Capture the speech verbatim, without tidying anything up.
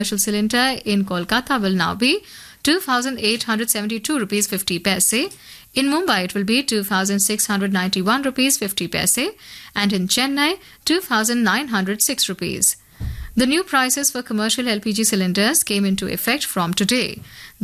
commercial cylinder in Kolkata will now be two thousand eight hundred seventy-two rupees fifty paise. In Mumbai, it will be two thousand six hundred ninety-one rupees fifty paise, and in Chennai, two thousand nine hundred six rupees. The new prices for commercial L P G cylinders came into effect from today.